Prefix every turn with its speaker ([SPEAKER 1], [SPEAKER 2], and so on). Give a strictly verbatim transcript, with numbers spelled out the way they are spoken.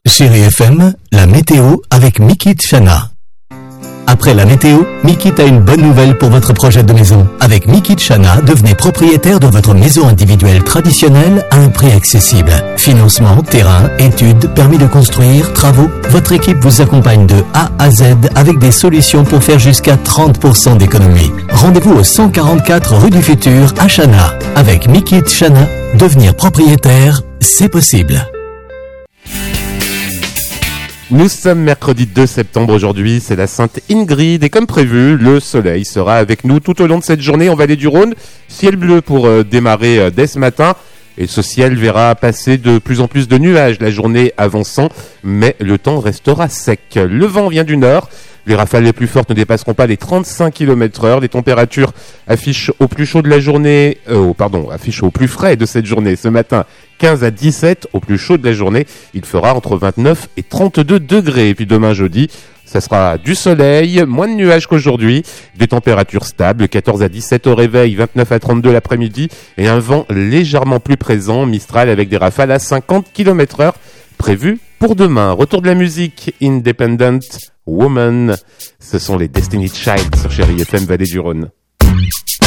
[SPEAKER 1] Chérie F M, la météo avec Mikit Chana. Après la météo, Mikit a une bonne nouvelle pour votre projet de maison. Avec Mikit Chana, devenez propriétaire de votre maison individuelle traditionnelle à un prix accessible. Financement, terrain, études, permis de construire, travaux. Votre équipe vous accompagne de A à Z avec des solutions pour faire jusqu'à trente pour cent d'économie. Rendez-vous au cent quarante-quatre rue du Futur à Chana. Avec Mikit Chana, devenir propriétaire, c'est possible.
[SPEAKER 2] Nous sommes mercredi deux septembre aujourd'hui, c'est la Sainte Ingrid et comme prévu, le soleil sera avec nous tout au long de cette journée en Vallée du Rhône. Ciel bleu pour euh, démarrer euh, dès ce matin et ce ciel verra passer de plus en plus de nuages la journée avançant, mais le temps restera sec. Le vent vient du nord. Les rafales les plus fortes ne dépasseront pas les trente-cinq kilomètres heure. Les températures affichent au plus chaud de la journée, euh, oh, pardon, affichent au plus frais de cette journée. Ce matin, quinze à dix-sept, au plus chaud de la journée, il fera entre vingt-neuf et trente-deux degrés. Et puis demain jeudi, ça sera du soleil, moins de nuages qu'aujourd'hui, des températures stables, quatorze à dix-sept au réveil, vingt-neuf à trente-deux l'après-midi et un vent légèrement plus présent, Mistral avec des rafales à cinquante kilomètres heure prévues pour demain. Retour de la musique, Independent Woman, ce sont les Destiny Child sur Chérie F M Vallée du Rhône.